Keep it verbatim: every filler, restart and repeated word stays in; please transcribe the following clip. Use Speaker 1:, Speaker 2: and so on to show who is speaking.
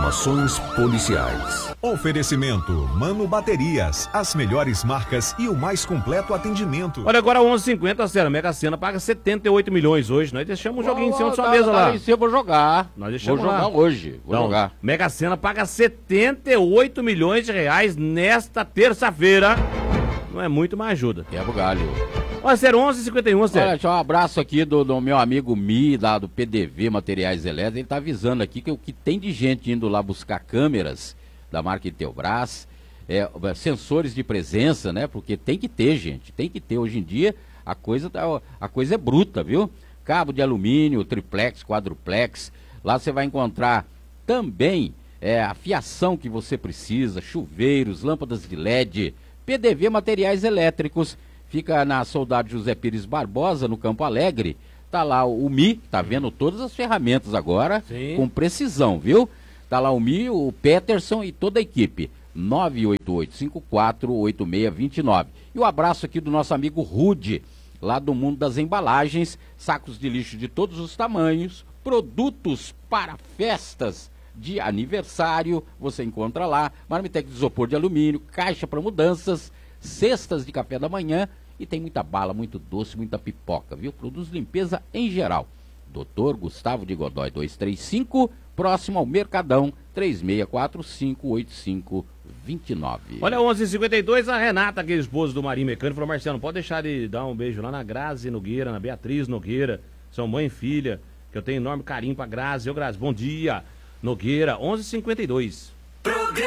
Speaker 1: Informações policiais.
Speaker 2: Oferecimento Mano Baterias, as melhores marcas e o mais completo atendimento.
Speaker 3: Olha, agora onze e cinquenta, Cera, Mega Sena paga setenta e oito milhões hoje. Nós deixamos um joguinho em cima da sua mesa lá.
Speaker 4: Eu vou jogar.
Speaker 3: Nós deixamos
Speaker 4: vou jogar
Speaker 3: lá.
Speaker 4: hoje. Vou
Speaker 3: Não,
Speaker 4: jogar.
Speaker 3: Mega Sena paga setenta e oito milhões de reais nesta terça-feira. Não é muito, mas ajuda.
Speaker 4: Quebra o galho.
Speaker 3: Olha, Cera, onze e cinquenta e um, Cera.
Speaker 4: Olha, deixa um abraço aqui do, do meu amigo Mi, lá do P D V Materiais Elétricos. Ele tá avisando aqui que o que tem de gente indo lá buscar câmeras da marca Intelbras, é, sensores de presença, né? Porque tem que ter, gente. Tem que ter. Hoje em dia, a coisa, tá, a coisa é bruta, viu? Cabo de alumínio, triplex, quadruplex. Lá você vai encontrar também é, a fiação que você precisa, chuveiros, lâmpadas de L E D. P D V Materiais Elétricos. Fica na Soldado José Pires Barbosa, no Campo Alegre. Tá lá o Mi, tá vendo todas as ferramentas agora,
Speaker 3: Sim.
Speaker 4: com precisão, viu? Tá lá o Mi, o Peterson e toda a equipe. nove oito oito, cinco quatro oito seis dois nove. E o abraço aqui do nosso amigo Rude, lá do mundo das embalagens, sacos de lixo de todos os tamanhos, produtos para festas de aniversário, você encontra lá, marmitex de isopor de alumínio, caixa para mudanças, cestas de café da manhã e tem muita bala, muito doce, muita pipoca, viu? Produtos de limpeza em geral. doutor Gustavo de Godói duzentos e trinta e cinco, próximo ao Mercadão, três seis quatro cinco oito cinco dois nove.
Speaker 3: Olha, onze e cinquenta e dois, a Renata, que é esposa do Marinho Mecânico, falou: Marcelo, não pode deixar de dar um beijo lá na Grazi Nogueira, na Beatriz Nogueira, são mãe e filha, que eu tenho enorme carinho pra Grazi. Ô, Grazi, bom dia. Nogueira, onze e cinquenta e dois. Programa